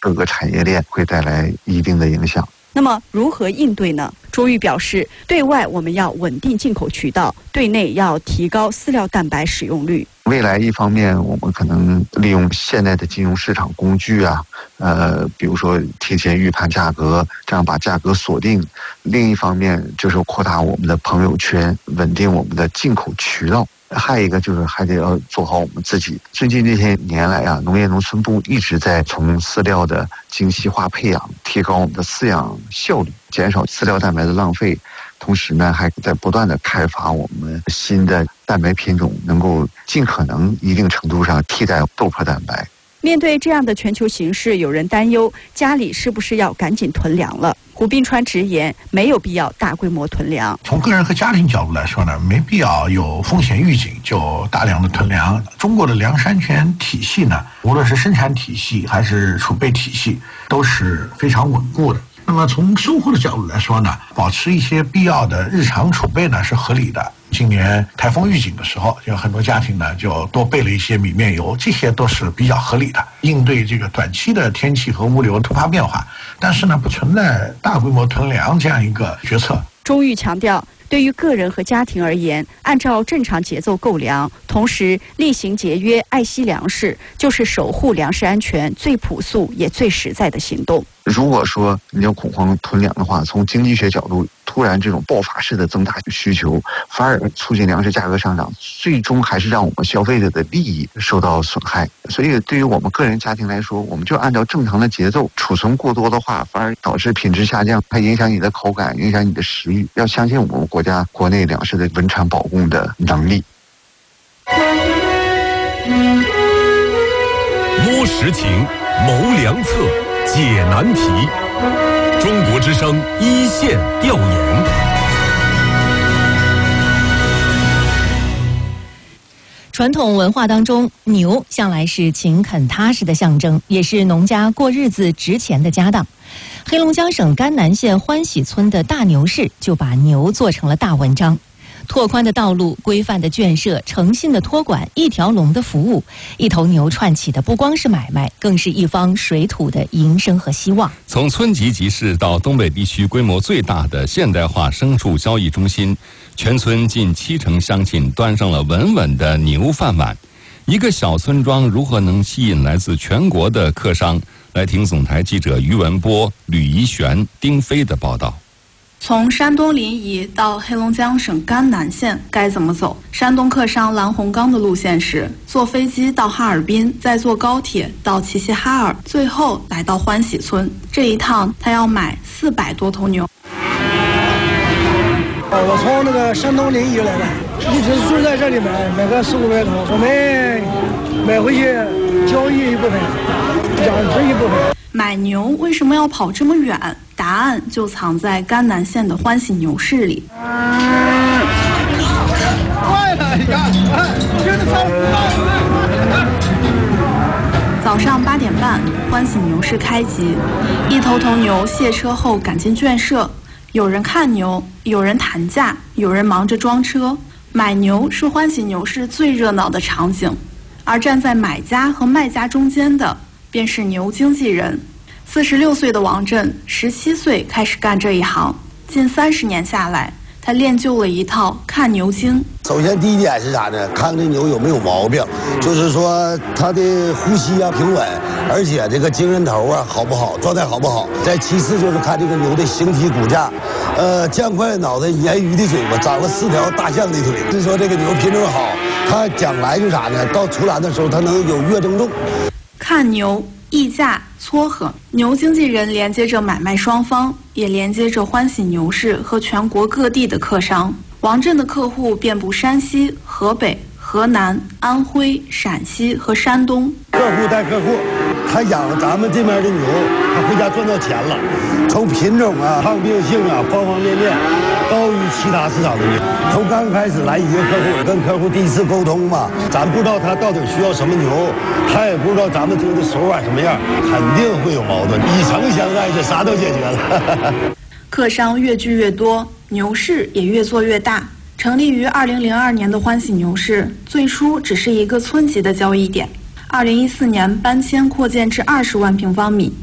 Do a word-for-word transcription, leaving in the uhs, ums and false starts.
各个产业链会带来一定的影响。 那么如何应对呢？周玉表示，对外我们要稳定进口渠道，对内要提高饲料蛋白使用率。 未来一方面，我们可能利用现在的金融市场工具啊，呃，比如说提前预判价格，这样把价格锁定；另一方面就是扩大我们的朋友圈，稳定我们的进口渠道。还有一个就是还得要做好我们自己。最近这些年来啊，农业农村部一直在从饲料的精细化培养，提高我们的饲养效率，减少饲料蛋白的浪费。同时呢，还在不断的开发我们新的蛋白品种，能够尽可能一定程度上替代豆粕蛋白。 面对这样的全球形势，有人担忧家里是不是要赶紧囤粮了。胡宾川直言，没有必要大规模囤粮。 从个人和家庭角度来说呢，没必要有风险预警就大量的囤粮。中国的粮食安全体系呢，无论是生产体系还是储备体系，都是非常稳固的。那么从生活的角度来说呢，保持一些必要的日常储备呢是合理的。今年台风预警的时候，有很多家庭呢就多备了一些米面油，这些都是比较合理的，应对这个短期的天气和物流突发变化。但是呢，不存在大规模囤粮这样一个决策。 钟玉强调，对于个人和家庭而言，按照正常节奏购粮，同时厉行节约、爱惜粮食，就是守护粮食安全最朴素也最实在的行动。 如果说你要恐慌囤粮的话，从经济学角度，突然这种爆发式的增大需求，反而促进粮食价格上涨，最终还是让我们消费者的利益受到损害。所以对于我们个人家庭来说，我们就按照正常的节奏，储存过多的话，反而导致品质下降，它影响你的口感，影响你的食欲。要相信我们国家国内粮食的稳产保供的能力。 摸实情，谋良策，解难题。中国之声一线调研。 传统文化当中，牛向来是勤恳踏实的象征，也是农家过日子值钱的家当。黑龙江省甘南县欢喜村的大牛市就把牛做成了大文章。拓宽的道路、规范的圈舍、诚信的托管、一条龙的服务，一头牛串起的不光是买卖，更是一方水土的营生和希望。 从村级集市到东北地区规模最大的现代化牲畜交易中心，全村近七成乡亲端上了稳稳的牛饭碗。一个小村庄如何能吸引来自全国的客商？来听总台记者于文波、吕怡璇、丁飞的报道。 从山东临沂到黑龙江省甘南县该怎么走？山东客商蓝洪刚的路线是坐飞机到哈尔滨，再坐高铁到齐齐哈尔，最后来到欢喜村。这一趟他要买四百多头牛。 我从那个山东临沂来的，一直住在这里买，买个四五百头，我们买回去交易一部分，养殖一部分。 买牛为什么要跑这么远？答案就藏在甘南县的欢喜牛市里。 快了，你看，真的超早上八点半，欢喜牛市开集，一头头牛卸车后赶进圈舍，有人看牛，有人谈价，有人忙着装车。买牛是欢喜牛市最热闹的场景，而站在买家和卖家中间的便是牛经纪人。四十六岁的王震，十七岁开始干这一行，近三十年下来，他练就了一套看牛经。 首先第一点是啥呢？看这牛有没有毛病，就是说它的呼吸啊平稳，而且这个精神头啊好不好，状态好不好。再其次就是看这个牛的形体骨架，呃，酱块脑袋，鲶鱼的嘴巴，长了四条大象的腿。是说这个牛品种好，它将来就啥呢？到出栏的时候，它能有月增重。 看牛。议价撮合，牛经纪人连接着买卖双方，也连接着欢喜牛市和全国各地的客商。王震的客户遍布山西、河北、河南、安徽、陕西和山东。 客户带客户，他养咱们这边的牛，他回家赚到钱了。从品种啊、抗病性啊，方方面面高于其他市场的牛。从刚开始来一个客户，跟客户第一次沟通嘛，咱不知道他到底需要什么牛，他也不知道咱们牛的手腕什么样，肯定会有矛盾。以诚相待，这啥都解决了。 客商越聚越多，牛市也越做越大。成立于二零零二年的欢喜牛市，最初只是一个村级的交易点。二零一四年搬迁扩建至二十万平方米。